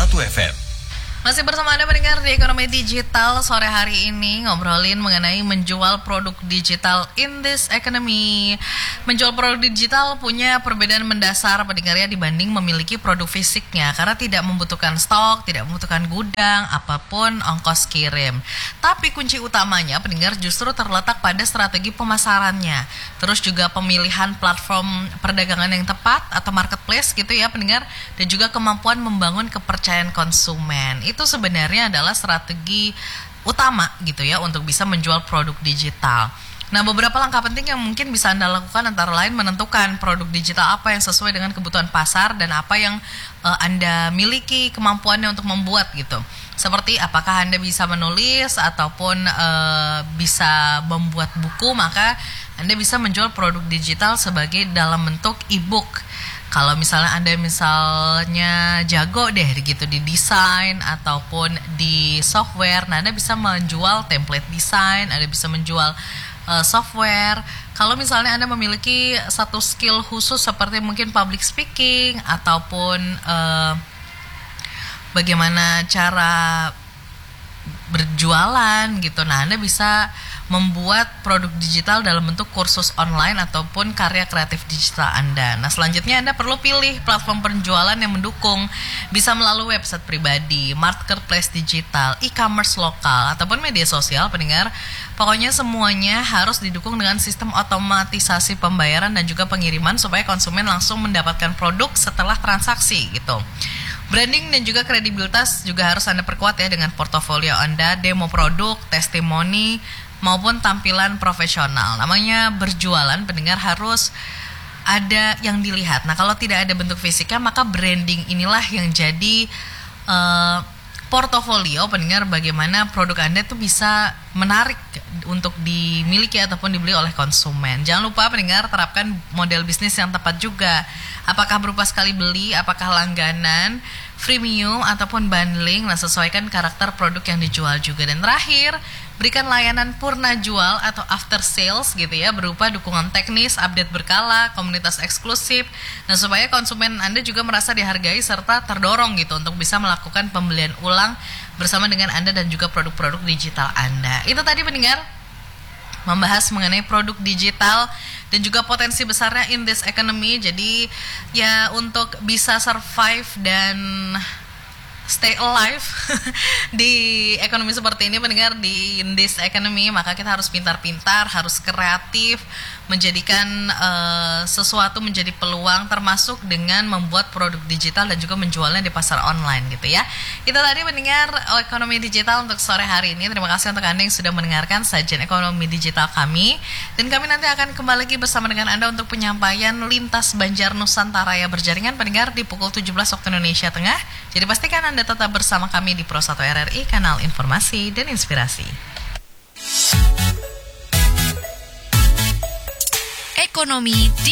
FM. Masih bersama Anda pendengar di Ekonomi Digital. Sore hari ini ngobrolin mengenai menjual produk digital in this economy. Menjual produk digital punya perbedaan mendasar pendengarnya dibanding memiliki produk fisiknya, karena tidak membutuhkan stok, tidak membutuhkan gudang, apapun ongkos kirim. Tapi kunci utamanya pendengar justru terletak pada strategi pemasarannya. Terus juga pemilihan platform perdagangan yang tepat atau marketplace gitu ya pendengar, dan juga kemampuan membangun kepercayaan konsumen. Itu sebenarnya adalah strategi utama gitu ya untuk bisa menjual produk digital. Nah, beberapa langkah penting yang mungkin bisa Anda lakukan antara lain menentukan produk digital apa yang sesuai dengan kebutuhan pasar dan apa yang Anda miliki kemampuannya untuk membuat gitu. Seperti apakah Anda bisa menulis ataupun bisa membuat buku, maka Anda bisa menjual produk digital sebagai dalam bentuk e-book. Kalau misalnya Anda jago deh gitu di desain ataupun di software, nah Anda bisa menjual template desain, Anda bisa menjual software. Kalau misalnya Anda memiliki satu skill khusus seperti mungkin public speaking ataupun bagaimana cara berjualan gitu, nah Anda bisa membuat produk digital dalam bentuk kursus online ataupun karya kreatif digital Anda. Nah, selanjutnya Anda perlu pilih platform penjualan yang mendukung, bisa melalui website pribadi, marketplace digital, e-commerce lokal, ataupun media sosial pendengar. Pokoknya semuanya harus didukung dengan sistem otomatisasi pembayaran dan juga pengiriman supaya konsumen langsung mendapatkan produk setelah transaksi gitu. Branding dan juga kredibilitas juga harus Anda perkuat ya dengan portofolio Anda, demo produk, testimoni, maupun tampilan profesional. Namanya berjualan pendengar harus ada yang dilihat. Nah, kalau tidak ada bentuk fisiknya, maka branding inilah yang jadi portofolio pendengar bagaimana produk Anda tuh bisa menarik untuk dimiliki ataupun dibeli oleh konsumen. Jangan lupa pendengar terapkan model bisnis yang tepat juga. Apakah berupa sekali beli, apakah langganan, freemium ataupun bundling. Nah, sesuaikan karakter produk yang dijual juga. Dan terakhir, berikan layanan purna jual atau after sales gitu ya, berupa dukungan teknis, update berkala, komunitas eksklusif. Nah, supaya konsumen Anda juga merasa dihargai serta terdorong gitu untuk bisa melakukan pembelian ulang bersama dengan Anda dan juga produk-produk digital Anda. Itu tadi pendengar membahas mengenai produk digital dan juga potensi besarnya in this economy. Jadi ya untuk bisa survive dan stay alive di ekonomi seperti ini pendengar, di in this economy, maka kita harus pintar-pintar, harus kreatif, menjadikan sesuatu menjadi peluang, termasuk dengan membuat produk digital dan juga menjualnya di pasar online gitu ya. Itu tadi pendengar Ekonomi Digital untuk sore hari ini. Terima kasih untuk Anda yang sudah mendengarkan sajian Ekonomi Digital kami, dan kami nanti akan kembali lagi bersama dengan Anda untuk penyampaian lintas Banjar Nusantara ya berjaringan pendengar di pukul 17 waktu Indonesia Tengah. Jadi pastikan Anda tetap bersama kami di Pro 1 RRI, kanal informasi dan inspirasi. Ekonomi